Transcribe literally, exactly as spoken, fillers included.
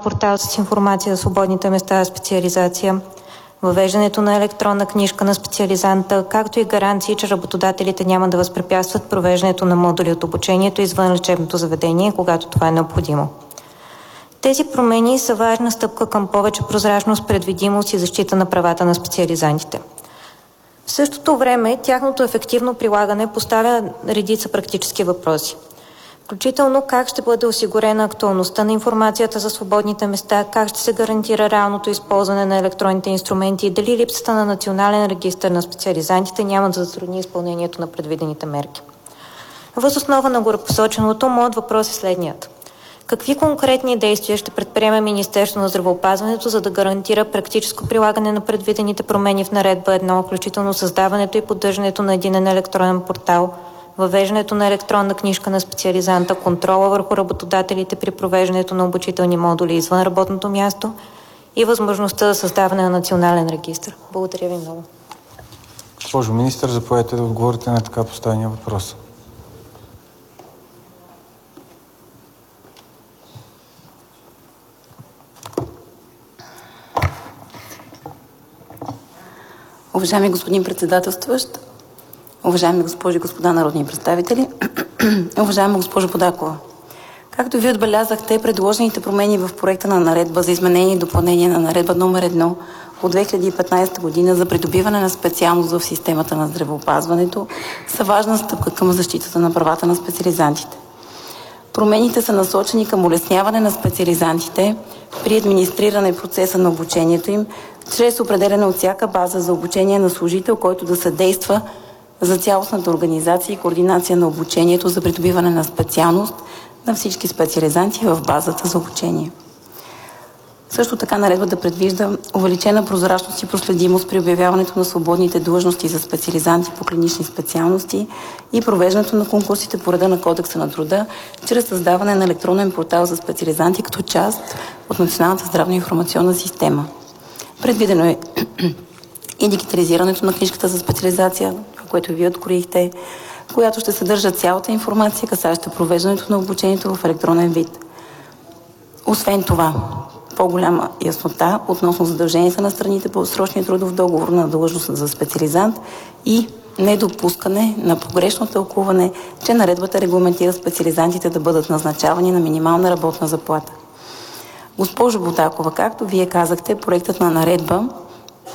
портал с информация за свободните места за специализация, въвеждането на електронна книжка на специализанта, както и гаранции, че работодателите няма да възпрепятстват провеждането на модули от обучението извън лечебното заведение, когато това е необходимо. Тези промени са важна стъпка към повече прозрачност, предвидимост и защита на правата на специализантите. В същото време, тяхното ефективно прилагане поставя редица практически въпроси. Включително как ще бъде осигурена актуалността на информацията за свободните места, как ще се гарантира реалното използване на електронните инструменти и дали липсата на национален регистър на специализантите няма да затрудни изпълнението на предвидените мерки. Въз основа на горепосоченото, моят въпрос е следният. Какви конкретни действия ще предприеме Министерството на здравеопазването, за да гарантира практическо прилагане на предвидените промени в Наредба едно, включително създаването и поддържането на единен електронен портал, въвеждането на електронна книжка на специализанта, контрола върху работодателите при провеждането на обучителни модули извън работното място и възможността за създаване на национален регистър? Благодаря ви много. Госпожо министър, заповядайте да отговорите на така поставения въпрос. Уважаеми господин председателстващ, уважаеми госпожи и господа народни представители, уважаема госпожо Будакова, както Вие отбелязахте, предложените промени в проекта на наредба за изменение и допълнение на наредба номер едно от две хиляди и петнадесета година за придобиване на специалност в системата на здравеопазването са важна стъпка към защитата на правата на специализантите. Промените са насочени към улесняване на специализантите при администриране процеса на обучението им, чрез определяне от всяка база за обучение на служител, който да съдейства за цялостната организация и координация на обучението за придобиване на специалност на всички специализанти в базата за обучение. Също така наредбата предвижда увеличена прозрачност и проследимост при обявяването на свободните длъжности за специализанти по клинични специалности и провеждането на конкурсите по реда на Кодекса на труда, чрез създаване на електронен портал за специализанти като част от Националната здравна информационна система. Предвидено е и дигитализирането на книжката за специализация, което Вие откроихте, която ще съдържа цялата информация, касаща провеждането на обучението в електронен вид. Освен това, по-голяма яснота относно задълженията на страните по срочния трудов договор на длъжност за специализант и недопускане на погрешно тълкуване, че наредбата регламентира специализантите да бъдат назначавани на минимална работна заплата. Госпожо Будакова, както Вие казахте, проектът на наредба